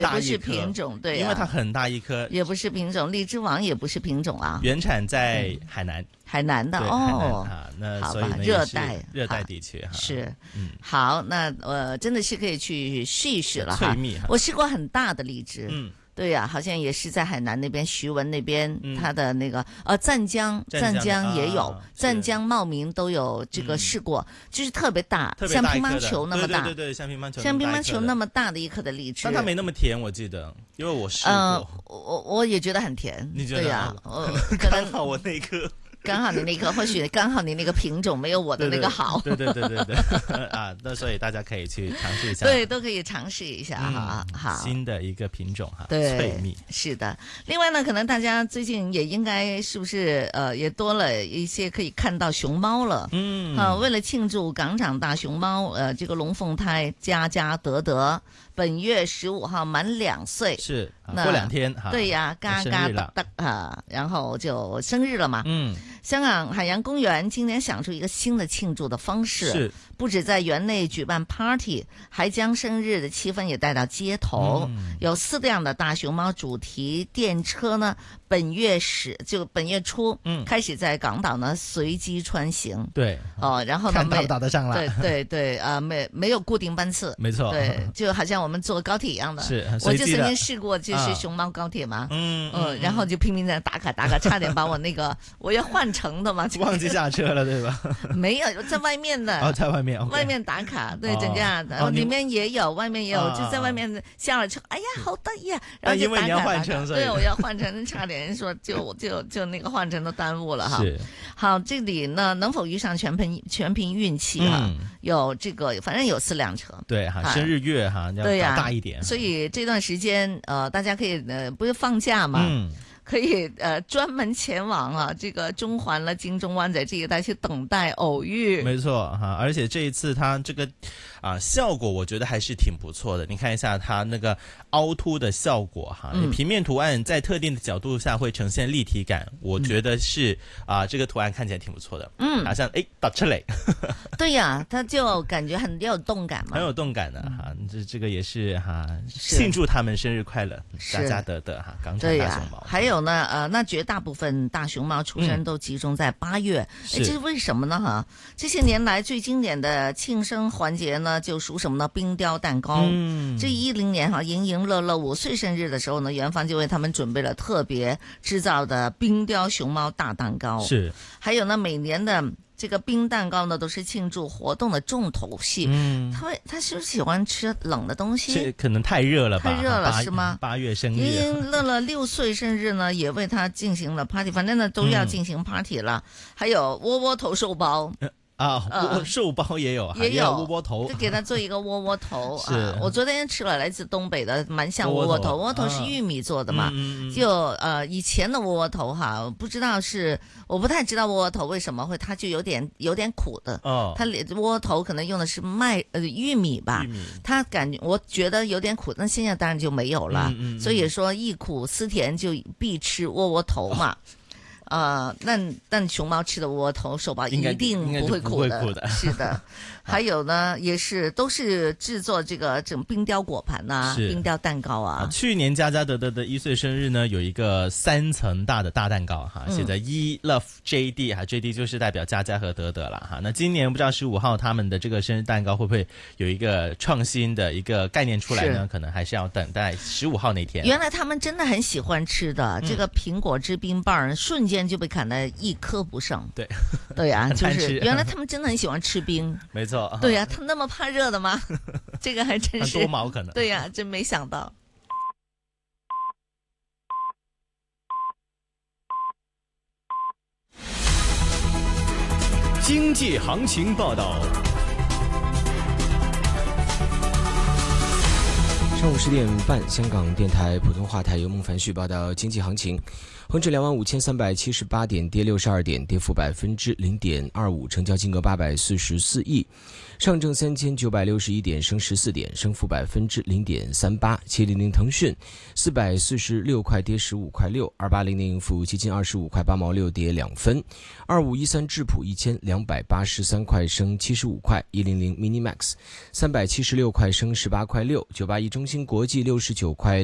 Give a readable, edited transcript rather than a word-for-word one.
也不是品种，对、啊， 因为它很大一颗， 也不是品种，荔枝王也不是品种啊， 原产在海南。 海南的哦，那所以呢热带地区哈是，好，那真的是可以去试一试了哈。 翠蜜哈， 我试过很大的荔枝，对呀、好像也是在海南那边徐闻那边，它的那个湛江也有，湛江茂名都有这个试过，就是特别大，像乒乓球那么大， 对，像乒乓球那么大的一颗的荔枝， 但它没那么甜，我记得，因为我试过， 我也觉得很甜， 你觉得？ 对呀， 刚好我那一颗。 刚好你那个，或许刚好你那个品种没有我的那个好。 对啊，那所以大家可以去尝试一下。 对，都可以尝试一下哈。好， 新的一个品种哈， 对， 翠蜜是的。另外呢，可能大家最近也应该是不是也多了一些可以看到熊猫了。为了庆祝港长大熊猫这个龙凤胎佳佳得德，本月15号满2岁， 是过2天哈。 对呀，嘎嘎得得啊，然后就生日了嘛。香港海洋公园今年想出一个新的庆祝的方式， 是不止在园内举办 party， 还将生日的气氛也带到街头。有4辆的大熊猫主题电车呢，本月初开始在港岛呢随机穿行。 对然后呢看到打得上来。 对没有固定班次， 没错。 对，就好像我们坐高铁一样的。 是， 我就曾经试过，就是熊猫高铁嘛。然后就拼命在打卡，差点把我那个我要换乘的嘛， 忘记下车了，对吧？ 没有，在外面的。 在外面。 外面打卡，对，整架的，里面也有，外面也有，就在外面下了车，哎呀，好得意啊！然后就打卡， 因为你要换乘， 对，我要换乘，差点说就那个换乘都耽误了哈。 是， 好，这里呢能否遇上全凭运气啊？有这个，反正有4辆车。 对哈，生日月哈，要搞大一点。 所以这段时间大家可以不是放假嘛？可以专门前往啊这个中环了、金钟、湾仔这一带去等待偶遇。 没错哈，而且这一次它这个效果我觉得还是挺不错的。你看一下它那个凹凸的效果哈，平面图案在特定的角度下会呈现立体感，我觉得是这个图案看起来挺不错的。好像打出来。 对呀，它就感觉很有动感嘛， 很有动感的哈。这个也是哈，庆祝他们生日快乐，佳佳得德哈，港产大熊猫。 还有呢，那绝大部分大熊猫出生都集中在8月，这是为什么呢？哈，这些年来最经典的庆生环节呢，就属什么呢？冰雕蛋糕。这10年哈，盈盈乐乐5岁生日的时候呢，园方就为他们准备了特别制造的冰雕熊猫大蛋糕。 是， 还有呢，每年的这个冰蛋糕呢，都是庆祝活动的重头戏。他是不是喜欢吃冷的东西？ 是可能太热了吧？ 太热了是吗 ？8月生日， 盈盈乐乐6岁生日呢，也为他进行了 party， 反正呢都要进行 party 了。还有窝窝头寿包。 寿包也有窝窝头， 就给他做一个窝窝头。 是， 我昨天吃了来自东北的，蛮像窝窝头。窝窝头是玉米做的嘛？就以前的窝窝头哈，我不太知道窝窝头为什么会，它就有点苦的。它窝窝头可能用的是玉米吧？它我觉得有点苦，那现在当然就没有了。所以说忆苦思甜就必吃窝窝头嘛。但熊猫吃的窝窝头寿包一定不会苦的，是的。还有呢，都是制作这种冰雕果盘啊，冰雕蛋糕啊。 去年佳佳得德的1岁生日呢，有一个3层大的大蛋糕哈，写着love JD 哈 ，JD 就是代表佳佳和得德了哈。那今年不知道15号他们的这个生日蛋糕会不会有一个创新的一个概念出来呢？可能还是要等待15号那天。 原来他们真的很喜欢吃的这个苹果汁冰棒，瞬间就被砍得一颗不剩。对呀，就是原来他们真的很喜欢吃冰。 没错。 对呀，他那么怕热的吗？这个还真是多毛可能。 对呀，真没想到。 经济行情报道。上午10点半，香港电台普通话台由孟凡旭报道经济行情。恒指25378点，跌62点，跌幅0.25%，成交金额844亿。 上证3961点升14点，升幅0.38%。700腾讯446块跌15块6，2800富基金25块8毛6跌2分，2513智普1283块升75块，100 Minimax376块升18块6，981中芯国际69块